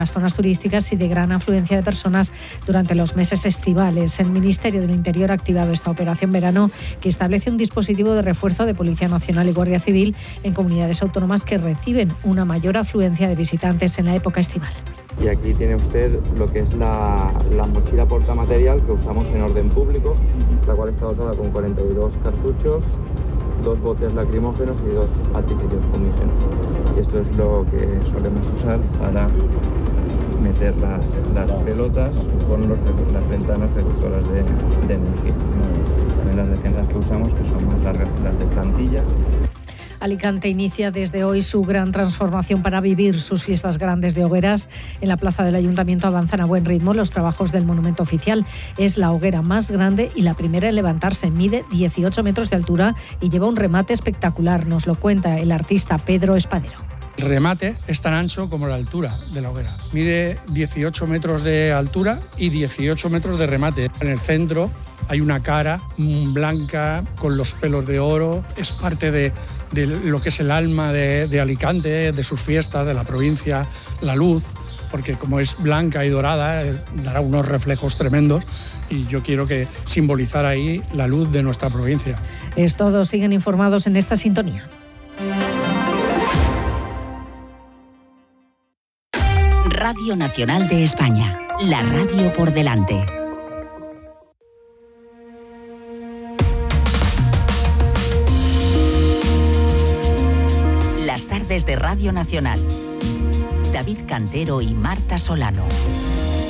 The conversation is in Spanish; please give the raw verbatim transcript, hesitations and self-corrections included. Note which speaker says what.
Speaker 1: las zonas turísticas y de gran afluencia de personas durante los meses estivales. El Ministerio del Interior ha activado esta operación verano que establece un dispositivo de refuerzo de Policía Nacional y Guardia Civil en comunidades autónomas que reciben una mayor afluencia de visitantes en la época estival.
Speaker 2: Y aquí tiene usted lo que es la, la mochila portamaterial que usamos en orden público, la cual está dotada con cuarenta y dos cartuchos, dos botes lacrimógenos y dos artificios fumígenos. Y esto es lo que solemos usar para meter las, las pelotas con los, las ventanas reductoras de, de energía. También las defensas que usamos, que son más largas que las de plantilla.
Speaker 1: Alicante inicia desde hoy su gran transformación para vivir sus fiestas grandes de hogueras. En la plaza del Ayuntamiento avanzan a buen ritmo los trabajos del monumento oficial. Es la hoguera más grande y la primera en levantarse. Mide dieciocho metros de altura y lleva un remate espectacular. Nos lo cuenta el artista Pedro Espadero.
Speaker 3: El remate es tan ancho como la altura de la hoguera. Mide dieciocho metros de altura y dieciocho metros de remate. En el centro hay una cara blanca con los pelos de oro. Es parte de, de lo que es el alma de, de Alicante, de sus fiestas, de la provincia, la luz, porque como es blanca y dorada, dará unos reflejos tremendos. Y yo quiero que simbolizar ahí la luz de nuestra provincia.
Speaker 1: Es todo. Siguen informados en esta sintonía.
Speaker 4: Radio Nacional de España, la radio por delante. Las tardes de Radio Nacional. David Cantero y Marta Solano.